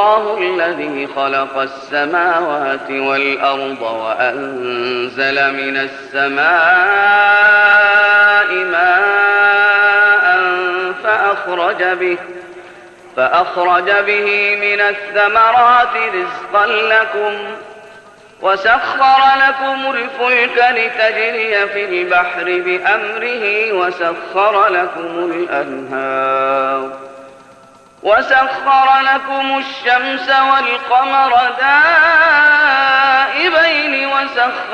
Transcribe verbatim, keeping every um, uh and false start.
الله الذي خلق السماوات والأرض وأنزل من السماء ماء فأخرج به, فأخرج به من الثمرات رزقا لكم وسخر لكم الفلك لتجري في البحر بأمره وسخر لكم الأنهار وسخر لكم الشمس والقمر دائبين وسخر